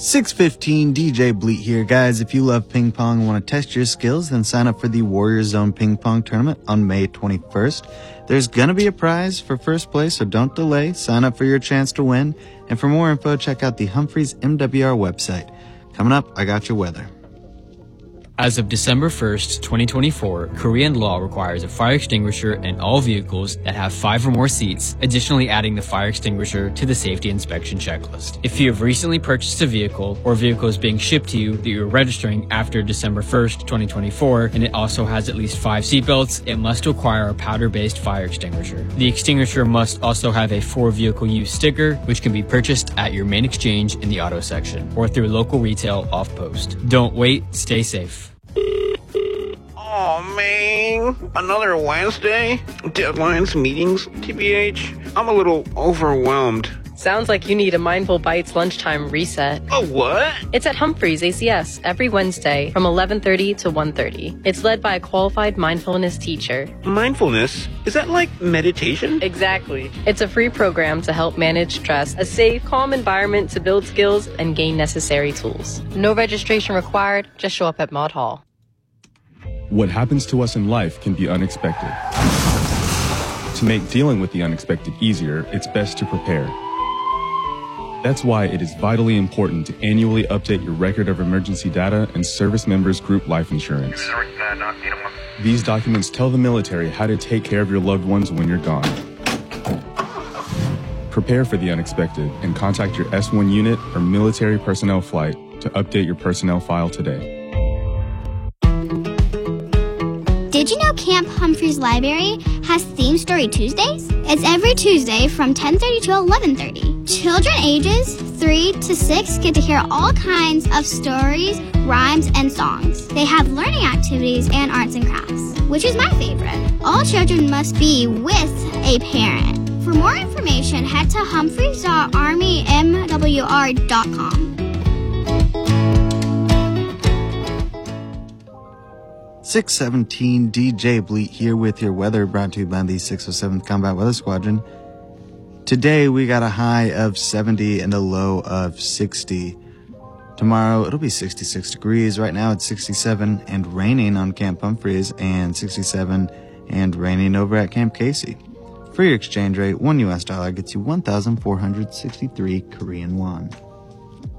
6:15, DJ Bleat here. Guys, if you love ping pong and want to test your skills, then sign up for the Warrior Zone Ping Pong Tournament on May 21st. There's gonna be a prize for first place, so don't delay. Sign up for your chance to win. And for more info, check out the Humphreys MWR website. Coming up, I got your weather. As of December 1st, 2024, Korean law requires a fire extinguisher in all vehicles that have 5 or more seats, additionally adding the fire extinguisher to the safety inspection checklist. If you have recently purchased a vehicle or vehicle is being shipped to you that you're registering after December 1st, 2024, and it also has at least 5 seatbelts, it must require a powder-based fire extinguisher. The extinguisher must also have a for vehicle use sticker, which can be purchased at your main exchange in the auto section or through local retail off-post. Don't wait, stay safe. Oh man, another Wednesday? Deadlines, meetings, TBH. I'm a little overwhelmed. Sounds like you need a Mindful Bites lunchtime reset. A what? It's at Humphreys ACS every Wednesday from 11:30 to 1:30. It's led by a qualified mindfulness teacher. Mindfulness? Is that like meditation? Exactly. It's a free program to help manage stress, a safe, calm environment to build skills and gain necessary tools. No registration required, just show up at Maud Hall. What happens to us in life can be unexpected. To make dealing with the unexpected easier, it's best to prepare. That's why it is vitally important to annually update your record of emergency data and service members' group life insurance. These documents tell the military how to take care of your loved ones when you're gone. Prepare for the unexpected and contact your S1 unit or military personnel flight to update your personnel file today. Did you know Camp Humphreys Library has Theme Story Tuesdays? It's every Tuesday from 10:30 to 11:30. Children ages 3 to 6 get to hear all kinds of stories, rhymes, and songs. They have learning activities and arts and crafts, which is my favorite. All children must be with a parent. For more information, head to humphreys.armymwr.com. 6:17, DJ Bleat here with your weather, brought to you by the 607th Combat Weather Squadron. Today we got a high of 70 and a low of 60. Tomorrow it'll be 66 degrees. Right now it's 67 and raining on Camp Humphreys, and 67 and raining over at Camp Casey. For your exchange rate, $1 US gets you 1,463 Korean won.